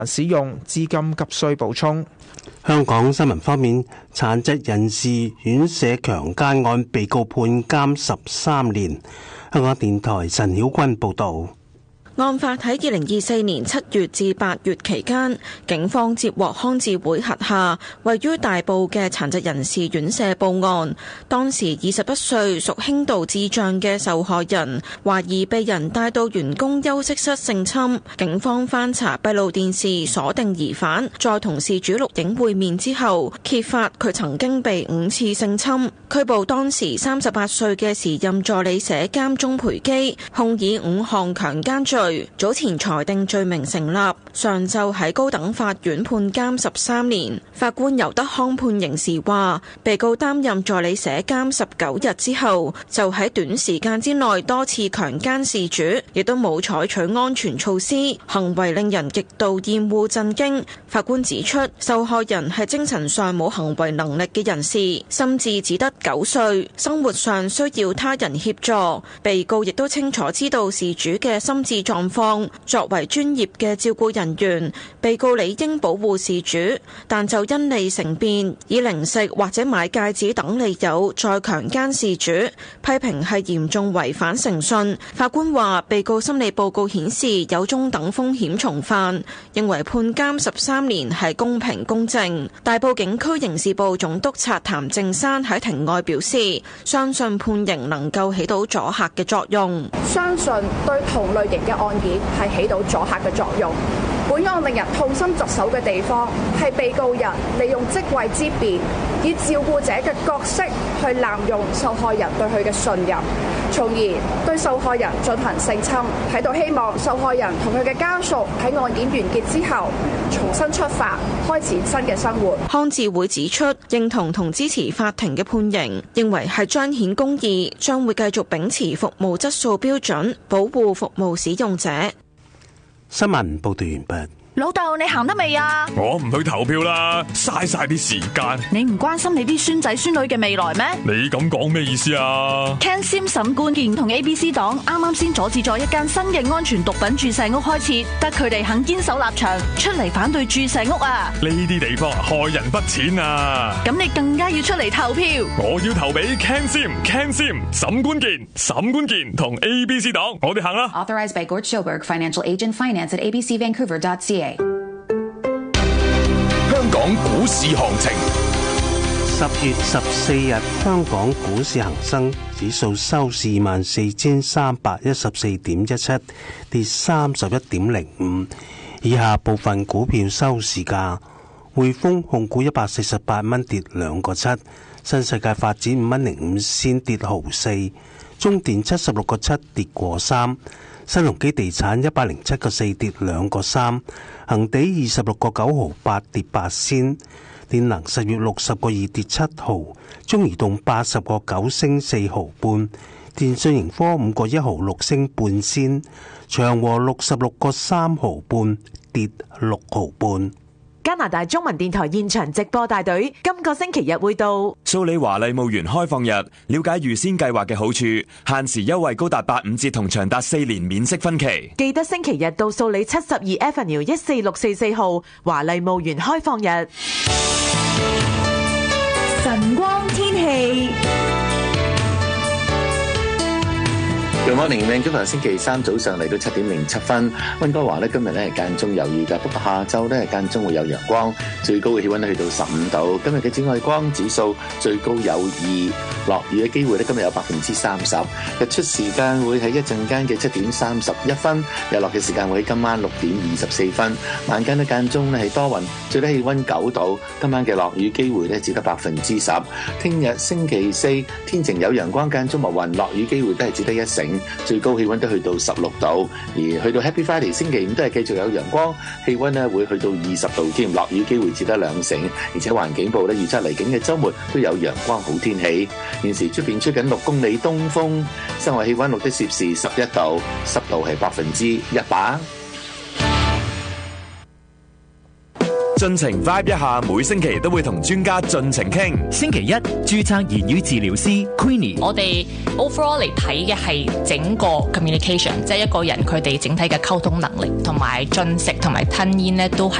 使用資金急需補充。 香港新聞方面，殘疾人士院舍強姦案被告判監13年。香港電台陳曉君報道。 案發喺2024年7月至8月期間，警方接獲康智會轄下位於大埔嘅殘疾人士院舍報案。當時21歲屬輕度智障嘅受害人，懷疑被人帶到員工休息室性侵。警方翻查閉路電視鎖定疑犯，再同事主錄影會面之後，揭發佢曾經被5次性侵。拘捕當時38歲嘅時任助理社監鍾培基，控以5項強姦罪。早前裁定罪名成立，上晝喺高等法院判監13年。法官尤德康判刑時話，被告擔任助理社監19日之後，就喺短時間之內多次強姦事主，亦都冇採取安全措施，行為令人極度厭惡震驚。法官指出，受害人係精神上冇行為能力嘅人士，心智只得9歲，生活上需要他人協助。被告亦都清楚知道事主嘅心智狀況，作為專業嘅照顧人員，被告理應保護事主，但就因利成便，以零食或者買戒指等理由再強姦事主，批評係嚴重違反誠信。法官話，被告心理報告顯示有中等風險重犯，認為判監13年係公平公正。大埔警區刑事部總督察譚正山喺庭外表示，相信判刑能夠起到阻嚇嘅作用， 相信對同類型嘅案件係起到阻嚇嘅作用。本案令人痛心疾首嘅地方係被告人利用職位之便，以照顧者嘅角色去濫用受害人對佢嘅信任，從而對受害人進行性侵。喺度希望受害人同佢嘅家屬喺案件完結之後重新出發，開始新嘅生活。 康智會指出，認同同支持法庭嘅判刑，認為係彰顯公義，將會繼續秉持服務質素標準，保護服務使用者。 新聞報道完畢。 老豆，你行得未啊？ 我唔去投票啦，嘥晒啲時間。 你唔關心你啲孫仔孫女嘅未來咩？ 你咁講咩意思啊 ？Ken Sim 沈冠健同 ABC 黨啱啱先阻止咗一間新嘅安全毒品注射屋開設，得佢哋肯堅守立場，出嚟反對注射屋啊！ 呢啲地方害人不淺啊！ 咁你更加要出嚟投票。 我要投俾 Ken Sim 沈冠健同 ABC 黨，我哋行啦。 Authorized by Gort Schilberg, Financial Agent, Finance at abcvancouver.ca。 香港股市行情 ，10月14日，香港股市恒生指數收市24,314.17，跌31.05。以下部分股票收市價：匯豐控股148蚊，跌2個7；新世界發展5蚊05仙，跌毫4；中電76個7，跌過3；新鴻基地產107個4，跌2個3；恒地26個9毫8，跌8仙；電能實業60個2，跌7毫；中移動80個9，升4毫半；電訊盈科5個1毫6，升半仙；長和66個3毫半，跌6毫半。 加拿大中文電台現場直播大隊今個星期日會到蘇里華麗墓園開放日，了解預先計劃嘅好處，限時優惠高達85折同長達4年免息分期。 記得星期日到素里72 Avenue 14644號華麗墓園開放日。 晨光天氣。 Good morning， 今日星期三早上嚟到7:07，溫哥華咧今日咧係間中有雨㗎，不過下晝咧係間中會有陽光，最高嘅氣溫咧去到15度。今日嘅紫外光指數最高有2，落雨嘅機會咧今日有30%。日出時間會喺一陣間嘅7:31，日落嘅時間會喺今晚6:24。晚間咧間中咧係多雲，最低氣溫9度。今晚嘅落雨機會咧只得10%。聽日星期四天晴有陽光，間中密雲，落雨機會都係只得1成。最高氣溫都去到16度，而去到 Happy Friday 星期五都係繼續有陽光，氣溫咧會去到20度添，落雨機會只得2成，而且環境部咧預測嚟緊嘅週末都有陽光好天氣。現時出邊吹緊6公里東風，室外氣溫錄得攝氏11度，濕度係100%。 盡情 vibe 一下，每星期都會同專家盡情傾。 星期一，註冊言語治療師 Queenie。 我哋 overall 嚟睇嘅係整個 communication，即係一個人佢哋整體嘅溝通能力，同埋進食同埋吞咽咧都係